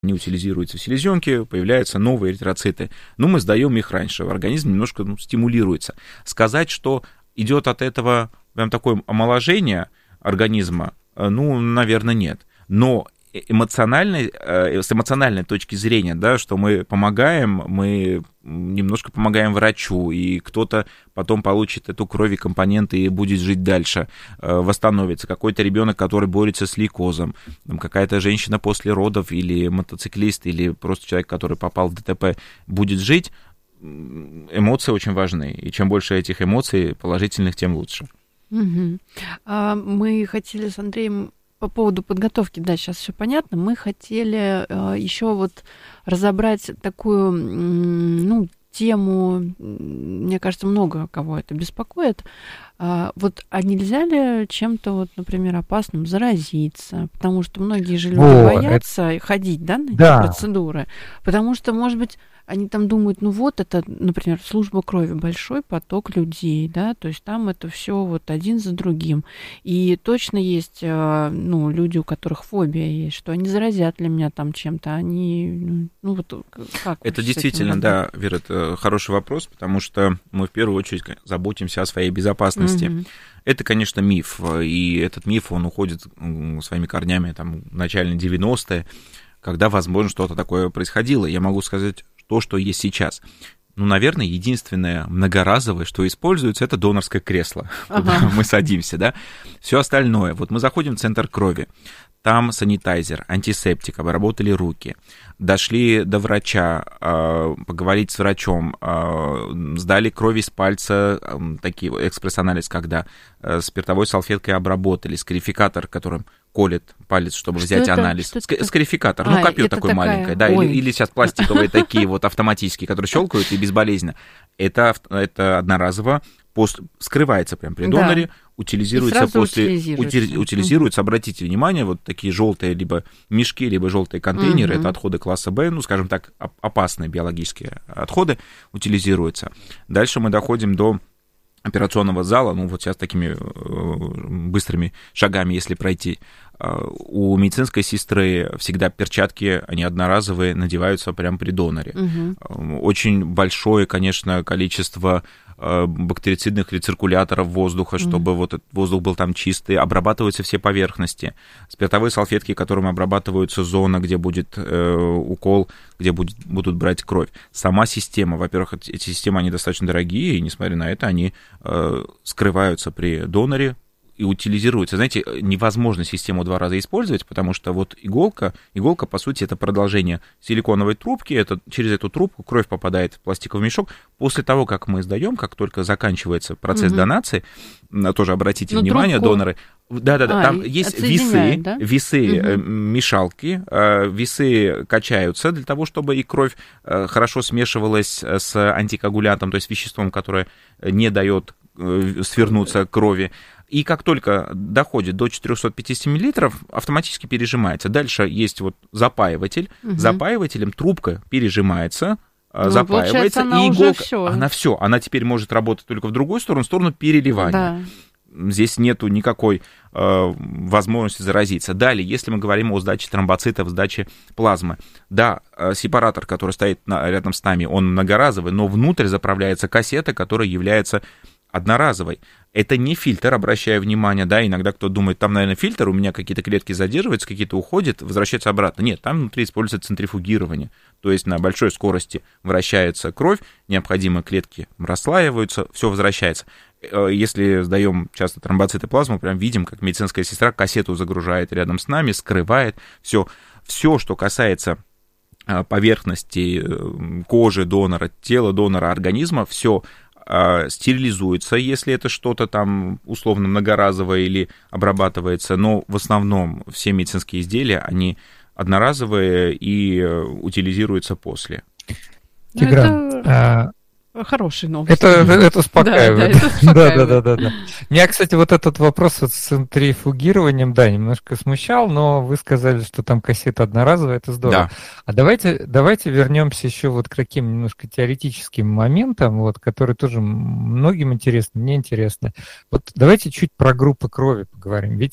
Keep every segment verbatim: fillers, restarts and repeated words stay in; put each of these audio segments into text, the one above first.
они утилизируются в селезенке, появляются новые эритроциты. Но мы сдаем их раньше, организм немножко ну, стимулируется. Сказать, что идет от этого прям такое омоложение организма, ну, наверное, нет. Но эмоциональной, с эмоциональной точки зрения, да, что мы помогаем, мы немножко помогаем врачу, и кто-то потом получит эту кровь и компоненты и будет жить дальше, восстановится. Какой-то ребенок, который борется с лейкозом, какая-то женщина после родов или мотоциклист, или просто человек, который попал в ДТП, будет жить. Эмоции очень важны, и чем больше этих эмоций положительных, тем лучше. Угу. А мы хотели с Андреем по поводу подготовки, да, сейчас все понятно. Мы хотели э, еще вот разобрать такую, ну, тему, мне кажется, много кого это беспокоит. А, вот, а нельзя ли чем-то, вот, например, опасным заразиться? Потому что многие же люди О, боятся это... ходить, да, на да. эти процедуры. Потому что, может быть, они там думают, ну вот это, например, служба крови, большой поток людей, да, то есть там это все вот один за другим. И точно есть, ну, люди, у которых фобия есть, что они заразят ли меня там чем-то, они, ну вот как? Это действительно, да, Вера, это хороший вопрос, потому что мы в первую очередь заботимся о своей безопасности. Mm-hmm. Это, конечно, миф, и этот миф, он уходит своими корнями там, в начале девяностые, когда, возможно, что-то такое происходило. Я могу сказать, то, что есть сейчас. Ну, наверное, единственное многоразовое, что используется, это донорское кресло, куда ага. мы садимся, да. Все остальное. Вот мы заходим в центр крови, там санитайзер, антисептик, обработали руки, дошли до врача, поговорить с врачом, сдали кровь из пальца, такие экспресс-анализ, когда спиртовой салфеткой обработали, скарификатор, которым колет палец, чтобы что взять это? анализ. Ск- скарификатор, а, ну, копье такое такая... маленькое, да, или, или сейчас пластиковые такие вот автоматические, которые щелкают и безболезненно. Это, это одноразово, пост... скрывается прямо при доноре, да. утилизируется после... утилизируется. Утили... утилизируется. Обратите внимание, вот такие желтые либо мешки, либо желтые контейнеры, угу. это отходы класса Б, ну, скажем так, опасные биологические отходы, утилизируются. Дальше мы доходим до операционного зала, ну, вот сейчас такими быстрыми шагами, если пройти, у медицинской сестры всегда перчатки, они одноразовые, надеваются прямо при доноре. Угу. Очень большое, конечно, количество бактерицидных рециркуляторов воздуха, чтобы mm. вот этот воздух был там чистый, обрабатываются все поверхности. Спиртовые салфетки, которыми обрабатываются зона, где будет э, укол, где будет, будут брать кровь. Сама система, во-первых, эти системы, они достаточно дорогие, и несмотря на это, они э, скрываются при доноре и утилизируются. Знаете, невозможно систему два раза использовать, потому что вот иголка, иголка, по сути, это продолжение силиконовой трубки, это, через эту трубку кровь попадает в пластиковый мешок. После того, как мы сдаем, как только заканчивается процесс угу. донации, тоже обратите Но внимание, трубку... доноры, да-да-да, а, там есть весы, да? весы, угу. мешалки, весы качаются для того, чтобы и кровь хорошо смешивалась с антикоагулянтом, то есть веществом, которое не дает свернуться крови. И как только доходит до четыреста пятьдесят миллилитров, автоматически пережимается. Дальше есть вот запаиватель. Угу. Запаивателем трубка пережимается, ну, запаивается, она и иголка, всё. она все, она теперь может работать только в другую сторону, в сторону переливания. Да. Здесь нету никакой э, возможности заразиться. Далее, если мы говорим о сдаче тромбоцитов, сдаче плазмы, да, э, сепаратор, который стоит на, рядом с нами, он многоразовый, но внутрь заправляется кассета, которая является одноразовой. Это не фильтр, обращаю внимание, да, иногда кто думает, там, наверное, фильтр, у меня какие-то клетки задерживаются, какие-то уходят, возвращаются обратно. Нет, там внутри используется центрифугирование, то есть на большой скорости вращается кровь, необходимые клетки расслаиваются, все возвращается. Если сдаем часто тромбоциты, плазму, прям видим, как медицинская сестра кассету загружает рядом с нами, скрывает все, все, что касается поверхности кожи донора, тела донора, организма, все стерилизуется, если это что-то там условно многоразовое или обрабатывается, но в основном все медицинские изделия, они одноразовые и утилизируются после. Тигран, это... Хороший новость. Это, это успокаивает. Да, да, это успокаивает. да, да, да, да. Меня, кстати, вот этот вопрос вот с центрифугированием, да, немножко смущал, но вы сказали, что там кассета одноразовая, это здорово. Да. А давайте, давайте вернемся еще вот к таким немножко теоретическим моментам, вот, которые тоже многим интересны, мне интересны. Вот давайте чуть про группы крови поговорим. Ведь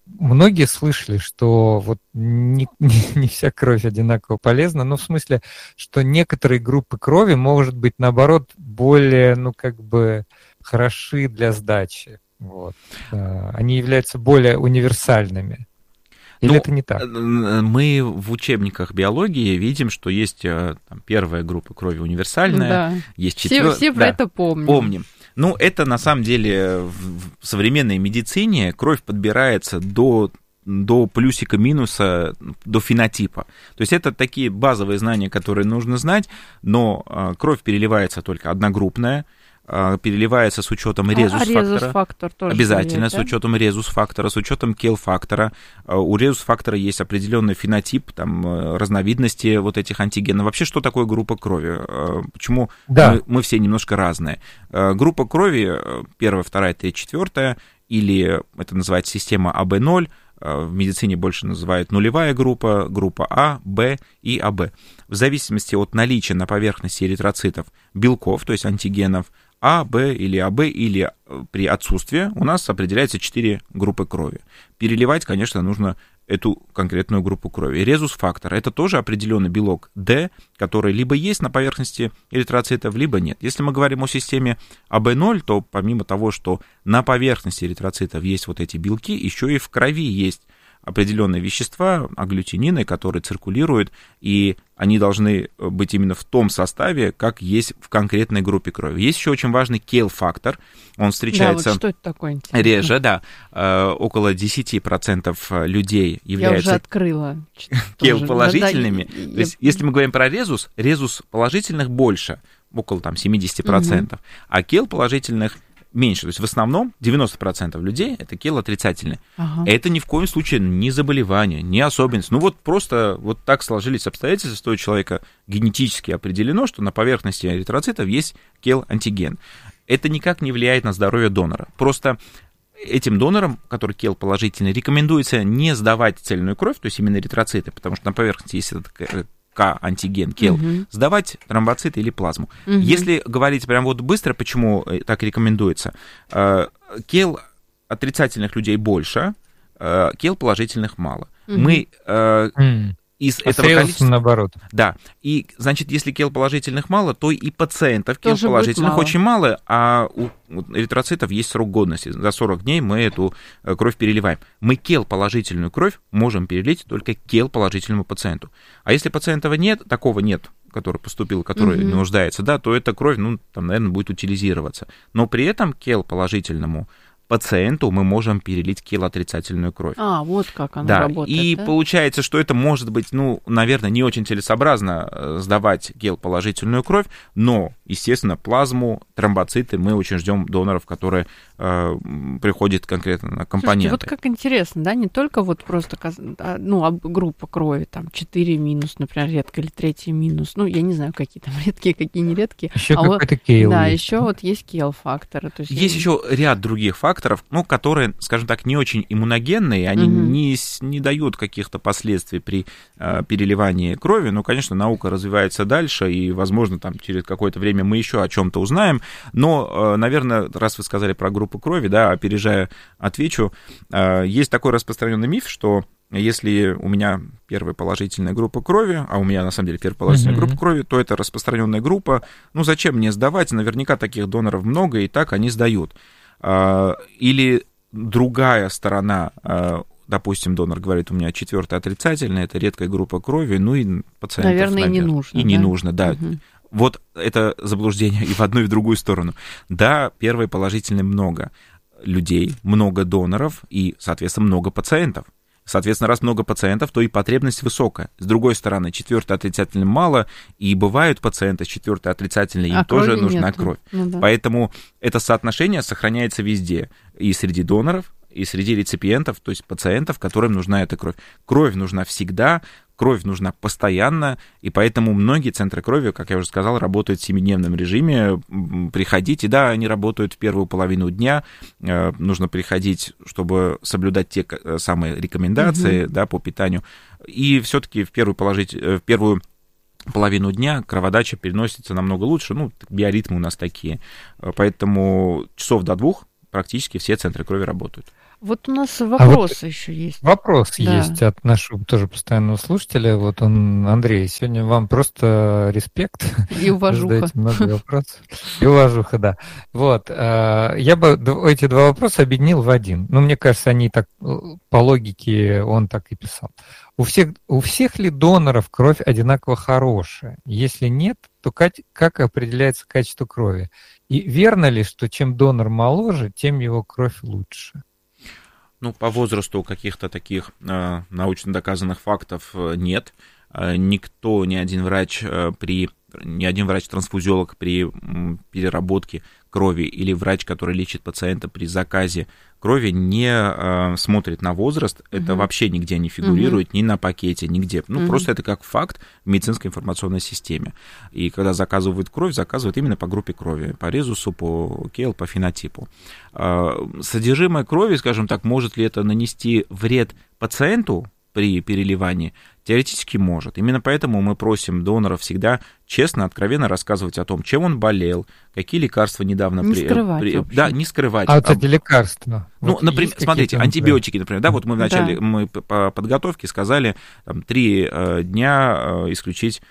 многие слышали, что вот не, не, не вся кровь одинаково полезна, но в смысле, что некоторые группы крови, может быть, наоборот, более, ну, как бы, хороши для сдачи. Вот. Они являются более универсальными. Или ну, это не так? Мы в учебниках биологии видим, что есть там, первая группа крови универсальная, да. есть четвертая. Все, все про да, это помним. Помним. Ну, это на самом деле в современной медицине кровь подбирается до, до плюсика-минуса, до фенотипа. То есть это такие базовые знания, которые нужно знать, но кровь переливается только одногруппная, переливается с учетом резус-фактора. А резус-фактор тоже обязательно, есть, с да? учетом резус-фактора, с учетом кел-фактора. У резус-фактора есть определенный фенотип, там, разновидности вот этих антигенов. Вообще, что такое группа крови? Почему да. мы, мы все немножко разные? Группа крови, первая, вторая, третья, четвертая, или это называется система а бэ ноль, в медицине больше называют нулевая группа, группа А, Б и а бэ. В зависимости от наличия на поверхности эритроцитов белков, то есть антигенов, А, Б или а бэ, или при отсутствии у нас определяется четыре группы крови. Переливать, конечно, нужно эту конкретную группу крови. Резус-фактор – это тоже определенный белок D, который либо есть на поверхности эритроцитов, либо нет. Если мы говорим о системе а бэ ноль, то помимо того, что на поверхности эритроцитов есть вот эти белки, еще и в крови есть определенные вещества, агглютинины, которые циркулируют, и они должны быть именно в том составе, как есть в конкретной группе крови. Есть еще очень важный кел-фактор, он встречается да, вот что это такое, реже, да, около десять процентов людей являются Я уже открыла кел-положительными. Да, да, То есть, я... если мы говорим про резус, резус положительных больше, около там, семьдесят процентов, угу. а кел-положительных меньше. То есть в основном девяносто процентов людей это кел отрицательные. Ага. Это ни в коем случае не заболевание, не особенность. Ну вот просто вот так сложились обстоятельства, что у человека генетически определено, что на поверхности эритроцитов есть кел-антиген. Это никак не влияет на здоровье донора. Просто этим донорам, который кел положительный, рекомендуется не сдавать цельную кровь, то есть именно эритроциты, потому что на поверхности есть этот К-антиген, кел, угу. сдавать тромбоциты или плазму. Угу. Если говорить прям вот быстро, почему так рекомендуется, кел отрицательных людей больше, кел положительных мало. Угу. Мы mm. из а этого количества... наоборот. Да, и, значит, если кел положительных мало, то и пациентов кел положительных очень мало, а у эритроцитов есть срок годности. За сорок дней мы эту кровь переливаем. Мы кел положительную кровь можем перелить только кел положительному пациенту. А если пациента нет, такого нет, который поступил, который mm-hmm. не нуждается, да, то эта кровь, ну, там, наверное, будет утилизироваться. Но при этом кел положительному пациенту мы можем перелить кел-отрицательную кровь. А, вот как она да. работает. И да? получается, что это может быть, ну, наверное, не очень целесообразно сдавать кел-положительную кровь, но, естественно, плазму, тромбоциты мы очень ждем доноров, которые э, приходят конкретно на компоненты. Слушайте, вот как интересно, да, не только вот просто, ну, группа крови, там, четыре минус, например, редко, или третий минус, ну, я не знаю, какие там редкие, какие нередкие. Еще а какой-то вот, кел. Да, есть. еще вот есть кел-факторы. То есть, есть я... еще ряд других факторов, ну, которые, скажем так, не очень иммуногенные, они угу. не, не дают каких-то последствий при э, переливании крови, но, конечно, наука развивается дальше, и, возможно, там, через какое-то время мы еще о чем-то узнаем, но, э, наверное, раз вы сказали про группу крови, да, опережая, отвечу, э, есть такой распространенный миф, что если у меня первая положительная группа крови, а у меня, на самом деле, первая положительная mm-hmm. группа крови, то это распространенная группа, ну, зачем мне сдавать, наверняка таких доноров много, и так они сдают. Или другая сторона, допустим, донор говорит, у меня четвертая отрицательная, это редкая группа крови, ну и пациентов, наверное, наверное, и не нужно. И да? не нужно, да. Угу. Вот это заблуждение и в одну, и в другую сторону. Да, первой положительной много людей, много доноров и, соответственно, много пациентов. Соответственно, раз много пациентов, то и потребность высокая. С другой стороны, четвертой отрицательной мало, и бывают пациенты с четвертой отрицательной, им а тоже нужна нету. Кровь. Ну, да. Поэтому это соотношение сохраняется везде. И среди доноров, и среди реципиентов, то есть пациентов, которым нужна эта кровь. Кровь нужна всегда, кровь нужна постоянно, и поэтому многие центры крови, как я уже сказал, работают в семидневном режиме. Приходите, да, они работают в первую половину дня, нужно приходить, чтобы соблюдать те самые рекомендации, угу. да, по питанию, и все-таки в первую, положить, в первую половину дня кроводача переносится намного лучше, ну, биоритмы у нас такие, поэтому часов до двух практически все центры крови работают. Вот у нас вопрос а вот еще есть. Вопрос да. есть от нашего тоже постоянного слушателя. Вот он, Андрей, сегодня вам просто респект. И уважуха. Задаете много вопросов. И уважуха, да. Вот. Я бы эти два вопроса объединил в один. Ну, мне кажется, они так, по логике, он так и писал. У всех, у всех ли доноров кровь одинаково хорошая? Если нет, то как, как определяется качество крови? И верно ли, что чем донор моложе, тем его кровь лучше? Ну, по возрасту каких-то таких э, научно доказанных фактов нет. Э, никто, ни один врач э, при, ни один врач-трансфузиолог при м, переработке крови или врач, который лечит пациента при заказе крови, не э, смотрит на возраст. Uh-huh. Это вообще нигде не фигурирует, uh-huh. ни на пакете, нигде. Ну, uh-huh. просто это как факт в медицинской информационной системе. И когда заказывают кровь, заказывают именно по группе крови, по резусу, по КЕЛ, по фенотипу. Э, содержимое крови, скажем так, может ли это нанести вред пациенту при переливании? Теоретически может. Именно поэтому мы просим доноров всегда честно, откровенно рассказывать о том, чем он болел, какие лекарства недавно... Не при... скрывать при... Да, не скрывать. А вот эти лекарства? Ну, вот например, смотрите, антибиотики, например, да, вот мы вначале да. мы по подготовке сказали там, три э, дня э, исключить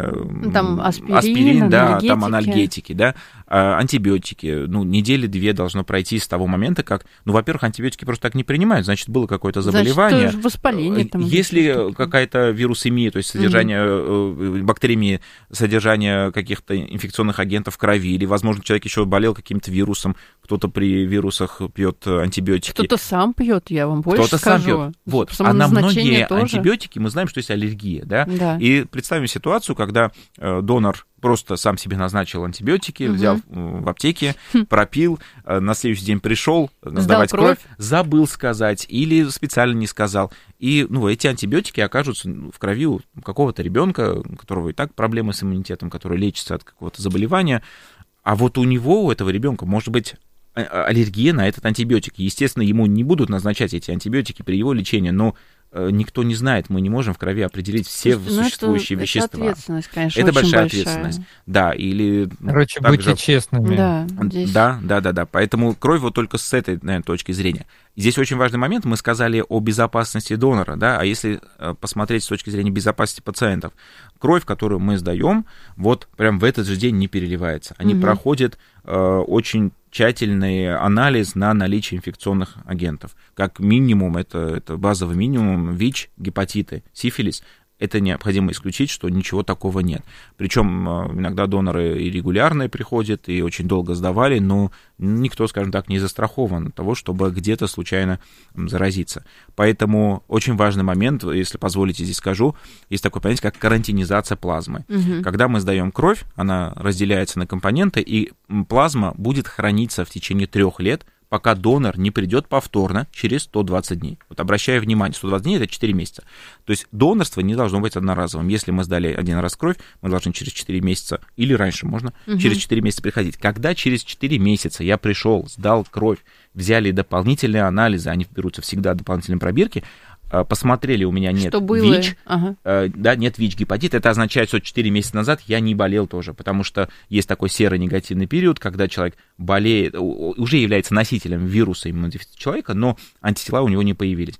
там аспирин, аспирин да, там анальгетики, да, а антибиотики, ну, недели две должно пройти с того момента, как, ну, во-первых, антибиотики просто так не принимают, значит, было какое-то заболевание. Значит, воспаление там. Если какая-то вирусемия, то есть содержание угу. бактеремии, содержание каких-то инфекционных агентов в крови, или, возможно, человек еще болел каким-то вирусом, кто-то при вирусах пьет антибиотики. Кто-то сам пьет, я вам больше Кто-то скажу. Кто-то сам пьет. Вот. А на многие тоже. Антибиотики мы знаем, что есть аллергия, да? Да. И представим ситуацию, когда э, донор просто сам себе назначил антибиотики, угу. взял в аптеке, пропил, на следующий день пришел сдавать кровь, забыл сказать или специально не сказал. И ну, эти антибиотики окажутся в крови у какого-то ребенка, у которого и так проблемы с иммунитетом, который лечится от какого-то заболевания. А вот у него, у этого ребенка, может быть аллергия на этот антибиотик. Естественно, ему не будут назначать эти антибиотики при его лечении, но никто не знает, мы не можем в крови определить все Слушайте, существующие это, вещества. Это ответственность, конечно, это большая, большая ответственность. Да, или... Короче, также... будьте честными. Да, здесь... да, да, да, да. Поэтому кровь вот только с этой, наверное, точки зрения. Здесь очень важный момент, мы сказали о безопасности донора, да, а если посмотреть с точки зрения безопасности пациентов, кровь, которую мы сдаем, вот прям в этот же день не переливается. Они угу. проходят э, очень тщательный анализ на наличие инфекционных агентов. Как минимум, это, это базовый минимум, ВИЧ, гепатиты, сифилис. Это необходимо исключить, что ничего такого нет. Причем иногда доноры и регулярные приходят, и очень долго сдавали, но никто, скажем так, не застрахован от того, чтобы где-то случайно заразиться. Поэтому очень важный момент, если позволите, здесь скажу, есть такое понятие, как карантинизация плазмы. Угу. Когда мы сдаем кровь, она разделяется на компоненты, и плазма будет храниться в течение трех лет, пока донор не придет повторно через сто двадцать дней. Вот обращаю внимание, сто двадцать дней – это четыре месяца. То есть донорство не должно быть одноразовым. Если мы сдали один раз кровь, мы должны через четыре месяца, или раньше можно, угу. через четыре месяца приходить. Когда через четыре месяца я пришел, сдал кровь, взяли дополнительные анализы, они берутся всегда дополнительные пробирки, посмотрели, у меня нет ВИЧ, ага. да, нет ВИЧ-гепатит, это означает, что четыре месяца назад я не болел тоже, потому что есть такой серый негативный период, когда человек болеет, уже является носителем вируса иммунодефицита человека, но антитела у него не появились.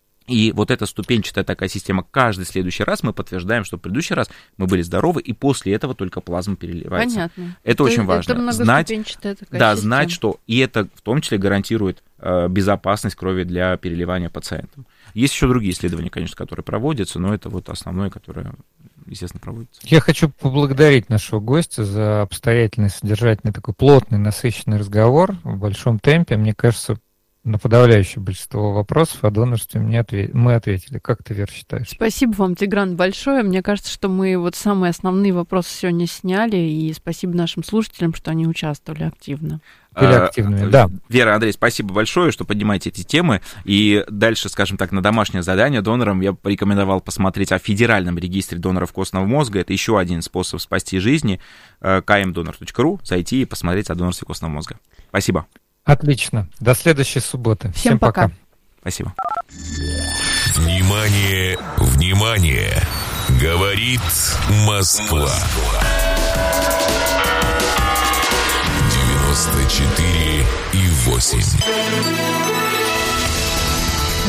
И вот эта ступенчатая такая система, каждый следующий раз мы подтверждаем, что в предыдущий раз мы были здоровы, и после этого только плазма переливается. Понятно. Это, это очень важно. Это знать, такая да, система. знать, что и это в том числе гарантирует э, безопасность крови для переливания пациентам. Есть еще другие исследования, конечно, которые проводятся, но это вот основное, которое, естественно, проводится. Я хочу поблагодарить нашего гостя за обстоятельный, содержательный, такой плотный, насыщенный разговор в большом темпе. Мне кажется, на подавляющее большинство вопросов о донорстве мне ответ... мы ответили. Как ты, Вера, считаешь? Спасибо вам, Тигран, большое. Мне кажется, что мы вот самые основные вопросы сегодня сняли, и спасибо нашим слушателям, что они участвовали активно. Были активными, да. Вера, Андрей, спасибо большое, что поднимаете эти темы. И дальше, скажем так, на домашнее задание донорам я порекомендовал посмотреть о Федеральном регистре доноров костного мозга. Это еще один способ спасти жизни. ка эм донор точка ру, зайти и посмотреть о донорстве костного мозга. Спасибо. Отлично. До следующей субботы. Всем, Всем пока. пока. Спасибо. Внимание, внимание! Говорит Москва. девяносто четыре и восемь.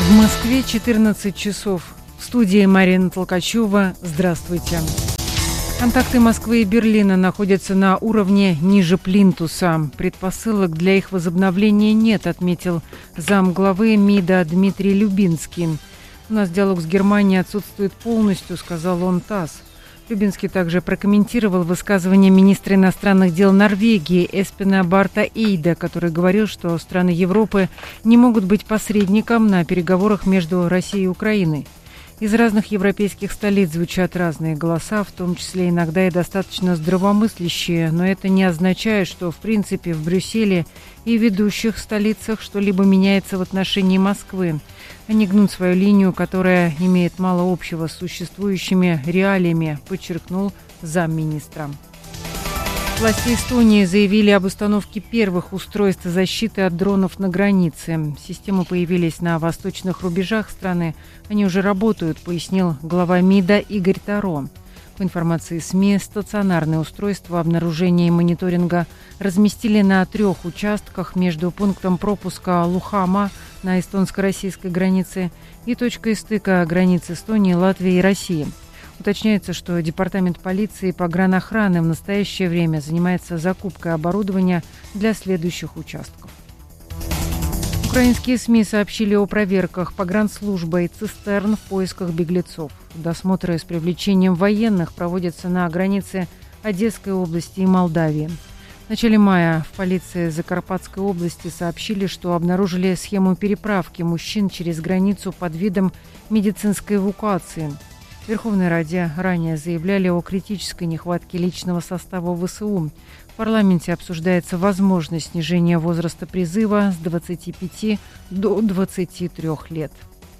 В Москве четырнадцать часов. В студии Марина Толкачева. Здравствуйте. Контакты Москвы и Берлина находятся на уровне ниже плинтуса. Предпосылок для их возобновления нет, отметил замглавы МИДа Дмитрий Любинский. У нас диалог с Германией отсутствует полностью, сказал он ТАСС. Любинский также прокомментировал высказывание министра иностранных дел Норвегии Эспена Барта Эйда, который говорил, что страны Европы не могут быть посредником на переговорах между Россией и Украиной. Из разных европейских столиц звучат разные голоса, в том числе иногда и достаточно здравомыслящие, но это не означает, что в принципе в Брюсселе и ведущих столицах что-либо меняется в отношении Москвы. Они гнут свою линию, которая имеет мало общего с существующими реалиями, подчеркнул замминистра. Власти Эстонии заявили об установке первых устройств защиты от дронов на границе. Системы появились на восточных рубежах страны. Они уже работают, пояснил глава МИДа Игорь Таро. По информации СМИ, стационарные устройства обнаружения и мониторинга разместили на трех участках между пунктом пропуска Лухама на эстонско-российской границе и точкой стыка границ Эстонии, Латвии и России. Уточняется, что Департамент полиции и погранохраны в настоящее время занимается закупкой оборудования для следующих участков. Украинские СМИ сообщили о проверках погранслужбой цистерн в поисках беглецов. Досмотры с привлечением военных проводятся на границе Одесской области и Молдавии. В начале мая в полиции Закарпатской области сообщили, что обнаружили схему переправки мужчин через границу под видом медицинской эвакуации. В Верховной Раде ранее заявляли о критической нехватке личного состава ВСУ. В парламенте обсуждается возможность снижения возраста призыва с двадцати пяти до двадцати трёх лет.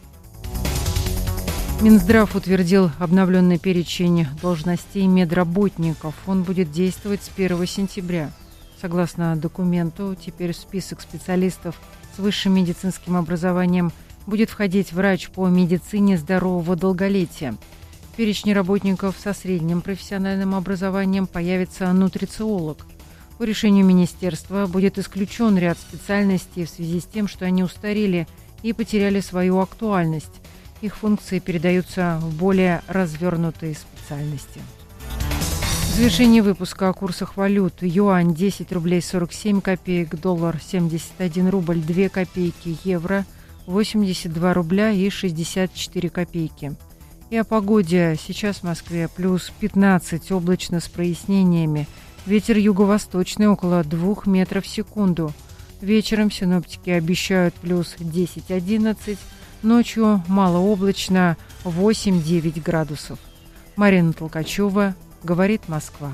Минздрав утвердил обновленный перечень должностей медработников. Он будет действовать с первого сентября. Согласно документу, теперь в список специалистов с высшим медицинским образованием будет входить врач по медицине здорового долголетия. В перечне работников со средним профессиональным образованием появится нутрициолог. По решению министерства будет исключен ряд специальностей в связи с тем, что они устарели и потеряли свою актуальность. Их функции передаются в более развернутые специальности. В завершении выпуска о курсах валют. Юань десять рублей сорок семь копеек, доллар семьдесят один рубль две копейки, евро восемьдесят два рубля и шестьдесят четыре копейки. И о погоде. Сейчас в Москве плюс пятнадцать, облачно с прояснениями. Ветер юго-восточный около двух метров в секунду. Вечером синоптики обещают плюс десять-одиннадцать. Ночью малооблачно восемь-девять градусов. Марина Толкачева, говорит Москва.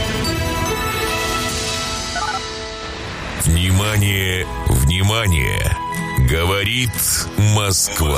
Внимание, внимание! Говорит Москва.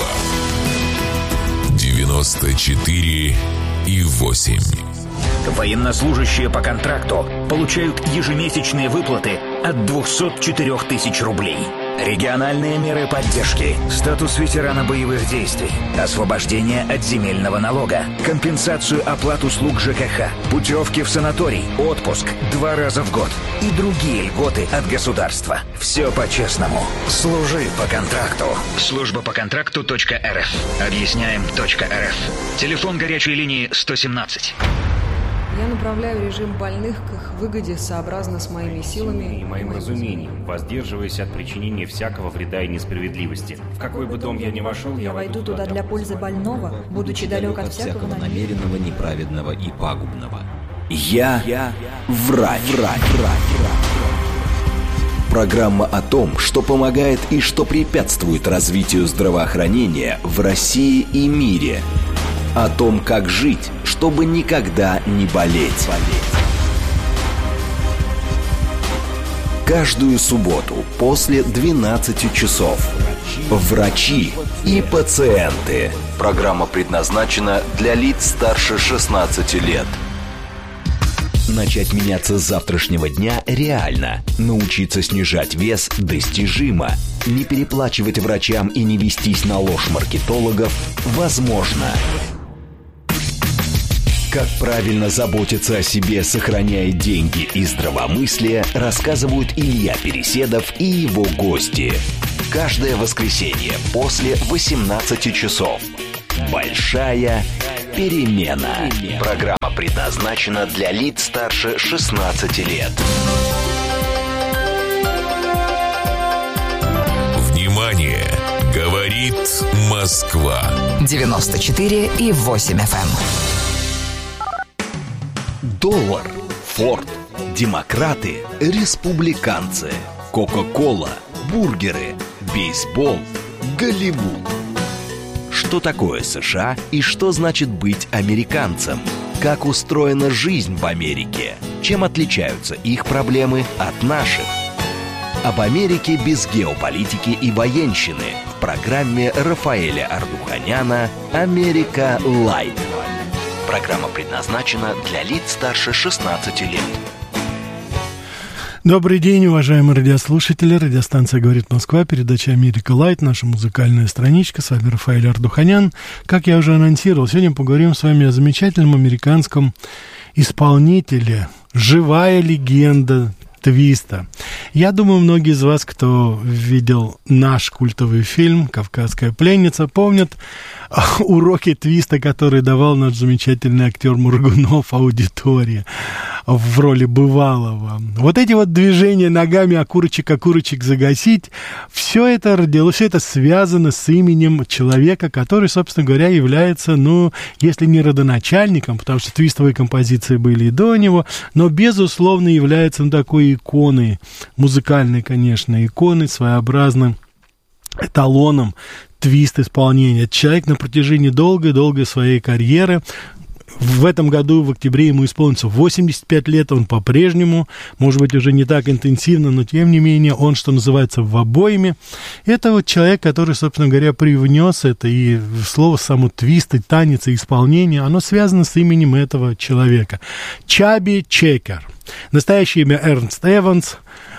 девяносто четыре и восемь. Военнослужащие по контракту получают ежемесячные выплаты от двухсот четырёх тысяч рублей. Региональные меры поддержки, статус ветерана боевых действий, освобождение от земельного налога, компенсацию оплат услуг ЖКХ, путевки в санаторий, отпуск два раза в год и другие льготы от государства. Все по-честному. Служи по контракту. Служба по контракту точка эр эф. Объясняем точка эр эф. Телефон горячей линии сто семнадцать. Я направляю режим больных к их выгоде сообразно с моими силами и моим разумением, воздерживаясь от причинения всякого вреда и несправедливости. В какой бы дом я ни вошел, я войду туда для пользы больного, будучи далек от всякого намеренного, неправедного и пагубного. Я, я врач. врач. Программа о том, что помогает и что препятствует развитию здравоохранения в России и мире. О том, как жить, чтобы никогда не болеть. Каждую субботу после двенадцати часов. Врачи и пациенты. Программа предназначена для лиц старше шестнадцати лет. Начать меняться с завтрашнего дня реально. Научиться снижать вес достижимо. Не переплачивать врачам и не вестись на ложь маркетологов возможно. Как правильно заботиться о себе, сохраняя деньги и здравомыслие, рассказывают Илья Переседов и его гости. Каждое воскресенье после восемнадцати часов. Большая перемена. Программа предназначена для лиц старше шестнадцати лет. Внимание! Говорит Москва. девяносто четыре и восемь эф эм. Доллар, Форд, демократы, республиканцы, Кока-кола, бургеры, бейсбол, Голливуд. Что такое США и что значит быть американцем? Как устроена жизнь в Америке? Чем отличаются их проблемы от наших? Об Америке без геополитики и военщины в программе Рафаэля Ардуханяна «Америка Лайт». Программа предназначена для лиц старше шестнадцати лет. Добрый день, уважаемые радиослушатели. Радиостанция «Говорит Москва», передача «Америка Лайт», наша музыкальная страничка. С вами Рафаэль Ардуханян. Как я уже анонсировал, сегодня поговорим с вами о замечательном американском исполнителе, живая легенда твиста. Я думаю, многие из вас, кто видел наш культовый фильм «Кавказская пленница», помнят уроки твиста, которые давал наш замечательный актер Моргунов аудитории в роли бывалого. Вот эти вот движения ногами окурочек, окурочек загасить, все это родилось, все это связано с именем человека, который, собственно говоря, является, ну, если не родоначальником, потому что твистовые композиции были и до него, но, безусловно, является ну, такой иконой, музыкальной, конечно, иконой, своеобразным эталоном твист-исполнения. Человек на протяжении долгой-долгой своей карьеры. В этом году, в октябре, ему исполнится восемьдесят пять лет, он по-прежнему, может быть, уже не так интенсивно, но, тем не менее, он, что называется, в обойме. Это вот человек, который, собственно говоря, привнес это, и слово само твист, и танец, и исполнение, оно связано с именем этого человека. Чаби Чекер. Настоящее имя Эрнст Эванс.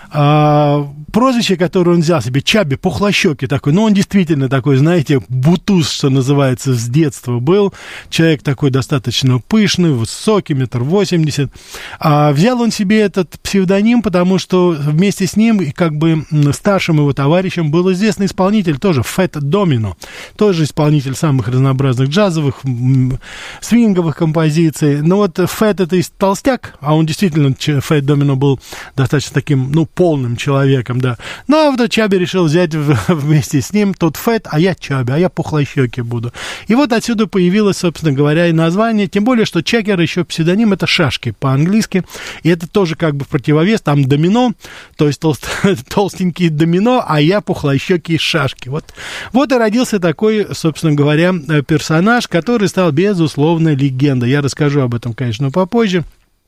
А, прозвище, которое он взял себе, Чаби, пухлощёкий такой, ну, он действительно такой, знаете, бутуз, что называется, с детства был, человек такой достаточно пышный, высокий, метр восемьдесят. А, взял он себе этот псевдоним, потому что вместе с ним, как бы старшим его товарищем, был известный исполнитель, тоже Фэт Домино, тоже исполнитель самых разнообразных джазовых, свинговых композиций. Но вот Фэт это толстяк, а он действительно, Фэт Домино был достаточно таким, ну, полным человеком, да. Но вот Чаби решил взять вместе с ним тот Фэт, а я Чаби, а я пухлощёкий буду. И вот отсюда появилось, собственно говоря, и название, тем более, что Чекер еще псевдоним, это шашки по-английски, и это тоже как бы противовес, там домино, то есть толст, толстенькие домино, а я пухлощёкие шашки. Вот, вот и родился такой, собственно говоря, персонаж, который стал, безусловно, легендой. Я расскажу об этом, конечно, попозже.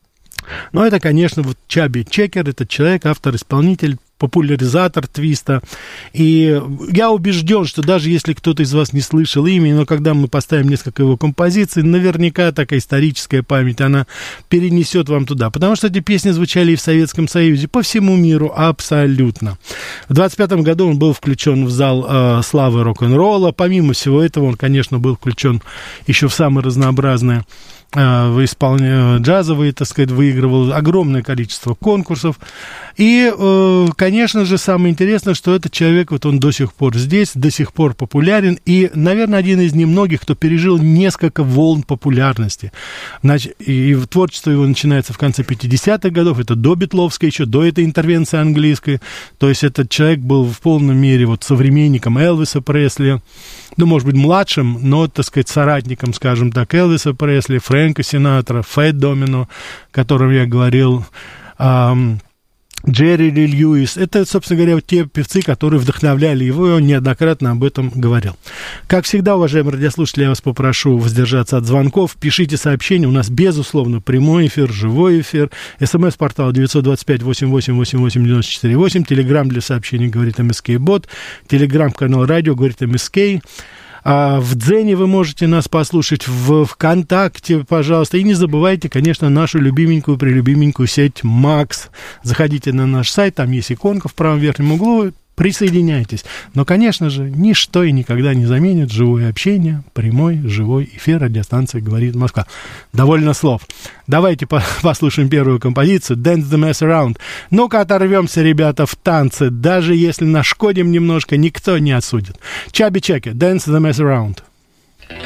Но это, конечно, вот Чаби Чекер, это человек, автор, исполнитель, популяризатор твиста. И я убежден, что даже если кто-то из вас не слышал имя, но когда мы поставим несколько его композиций, наверняка такая историческая память, она перенесет вам туда. Потому что эти песни звучали и в Советском Союзе, по всему миру абсолютно. В двадцать пятом году он был включен в зал э, славы рок-н-ролла. Помимо всего этого, он, конечно, был включен еще в самые разнообразные в исполнении джазовые, так сказать, выигрывал огромное количество конкурсов. И, конечно же, самое интересное, что этот человек, вот он до сих пор здесь, до сих пор популярен, и, наверное, один из немногих, кто пережил несколько волн популярности. Значит, и творчество его начинается в конце пятидесятых годов, это до битловской, еще до этой интервенции английской, то есть этот человек был в полном мере вот современником Элвиса Пресли, ну, может быть, младшим, но, так сказать, соратником, скажем так, Элвиса Пресли, Фрэнка Синатра, Фэт Домино, о котором я говорил, эм, Джерри Ли Льюис. Это, собственно говоря, те певцы, которые вдохновляли его, и он неоднократно об этом говорил. Как всегда, уважаемые радиослушатели, я вас попрошу воздержаться от звонков. Пишите сообщения. У нас, безусловно, прямой эфир, живой эфир. СМС-портал девять два пять восемь восемь восемь восемь девять четыре восемь. Телеграм для сообщений говорит МСК-бот. Телеграм-канал радио говорит МСК. А в Дзене вы можете нас послушать, в ВКонтакте, пожалуйста. И не забывайте, конечно, нашу любименькую, прелюбименькую сеть Макс. Заходите на наш сайт, там есть иконка в правом верхнем углу. присоединяйтесь. Но, конечно же, ничто и никогда не заменит живое общение, прямой, живой эфир радиостанции «Говорит Москва». Довольно слов. Давайте по- послушаем первую композицию «Dance the Mess Around». Ну-ка, оторвемся, ребята, в танце. Даже если нашкодим немножко, никто не осудит. Чаби Чеки, «Dance the Mess Around».